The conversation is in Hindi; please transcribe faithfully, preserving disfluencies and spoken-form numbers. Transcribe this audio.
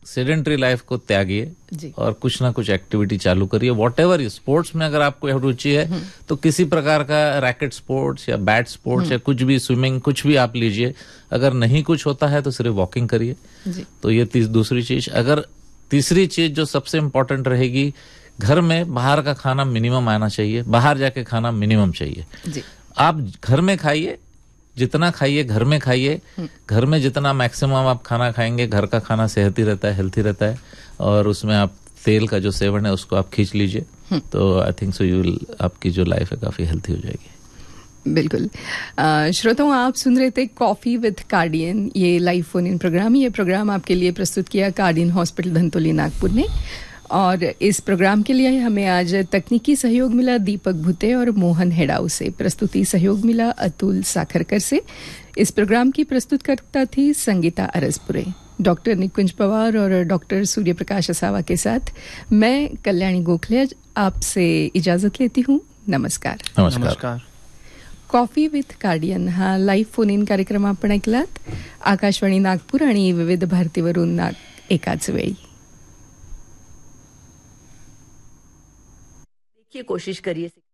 सेडेंटरी लाइफ को त्यागिए और कुछ ना कुछ एक्टिविटी चालू करिए। वॉट एवर स्पोर्ट्स में अगर आपको रुचि है तो किसी प्रकार का रैकेट स्पोर्ट्स या बैट स्पोर्ट्स या कुछ भी, स्विमिंग, कुछ भी आप लीजिए। अगर नहीं कुछ होता है तो सिर्फ वॉकिंग करिए। तो ये तीस, दूसरी चीज। अगर तीसरी चीज जो सबसे इंपॉर्टेंट रहेगी, घर में बाहर का खाना मिनिमम आना चाहिए, बाहर जाके खाना मिनिमम चाहिए जी। आप घर में खाइए, जितना खाइए घर में खाइए। घर में जितना मैक्सिमम आप खाना खाएंगे, घर का खाना सेहती रहता है, हेल्थी रहता है, और उसमें आप तेल का जो सेवन है उसको आप खींच लीजिए। तो I think so you will, आपकी जो लाइफ है काफी हेल्थी हो जाएगी। बिल्कुल। श्रोताओं, आप सुन रहे थे कॉफी विद कार्डियन, ये लाइव फोन इन प्रोग्राम। ये प्रोग्राम आपके लिए प्रस्तुत किया कार्डियन हॉस्पिटल धंतोली नागपुर ने, और इस प्रोग्राम के लिए हमें आज तकनीकी सहयोग मिला दीपक भुते और मोहन हेडाउ से। प्रस्तुति सहयोग मिला अतुल साखरकर से। इस प्रोग्राम की प्रस्तुतकर्ता थी संगीता अरसपुरे। डॉक्टर निकुंज पवार और डॉक्टर सूर्य प्रकाश असावा के साथ मैं कल्याणी गोखले आपसे इजाजत लेती हूँ। नमस्कार। नमस्कार। कॉफी विथ कार्डियन हा लाईव्ह फोन इन कार्यक्रम आपण ऐकलात आकाशवाणी नागपूर आणि विविध भारतीवरून नाग एकाच वेळी। देखिए, कोशिश करिए।